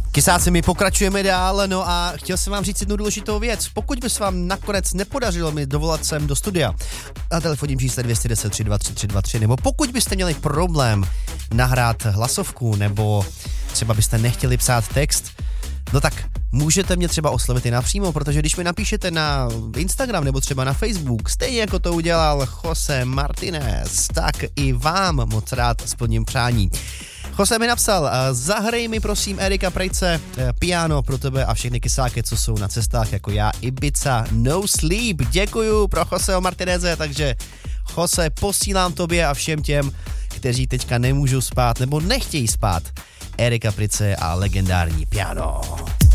Kysáci, my pokračujeme dál, no a chtěl jsem vám říct jednu důležitou věc. Pokud by se vám nakonec nepodařilo mi dovolat sem do studia na telefonním čísle 210 323 323, nebo pokud byste měli problém nahrát hlasovku, nebo třeba byste nechtěli psát text, no tak můžete mě třeba oslovit i napřímo, protože když mi napíšete na Instagram nebo třeba na Facebook, stejně jako to udělal Jose Martinez, tak i vám moc rád splním přání. Jose mi napsal, zahraj mi prosím Erika Prejce piano pro tebe a všechny kysáky, co jsou na cestách jako já, Ibiza, No Sleep. Děkuju pro Joseho Martineze, takže Jose, posílám tobě a všem těm, kteří teďka nemůžou spát nebo nechtějí spát, Erika Prejce a legendární piano.